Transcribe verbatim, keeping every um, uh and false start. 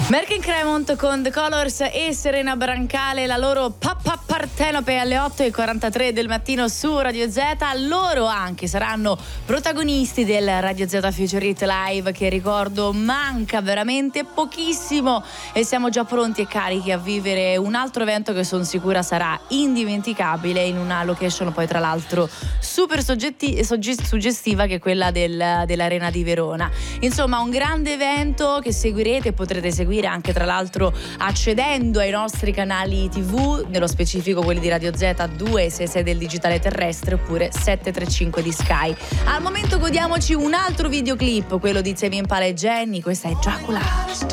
Merkin Cremont con The Colors e Serena Brancale, la loro Papà Partenope alle otto e quarantatré del mattino su Radio Z. Loro anche saranno protagonisti del Radio Z Future Hit Live, che ricordo manca veramente pochissimo, e siamo già pronti e carichi a vivere un altro evento che sono sicura sarà indimenticabile, in una location poi tra l'altro super soggetti, sogge- suggestiva, che è quella del, dell'Arena di Verona. Insomma, un grande evento che seguirete e potrete seguire anche tra l'altro accedendo ai nostri canali tivù, nello specifico quelli di Radio Z due sei sei del digitale terrestre oppure sette tre cinque di Sky. Al momento godiamoci un altro videoclip, quello di Tame Impala e Jenny, questa è Dracula.